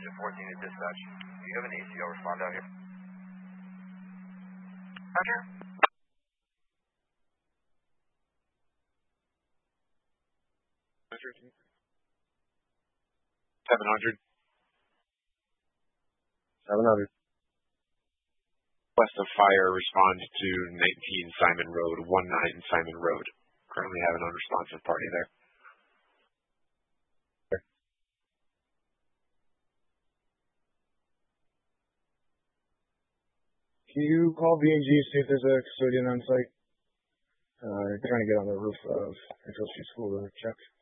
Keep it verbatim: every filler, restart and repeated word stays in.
Station fourteen to dispatch. Do you have an A C L respond out here? Roger. seven hundred. seven hundred. Request of fire, respond to nineteen Simon Road, one nine Simon Road. Currently have an unresponsive party there. Can you call V and G, see if there's a custodian on site? Uh, they're trying to get on the roof of Central Street School to check.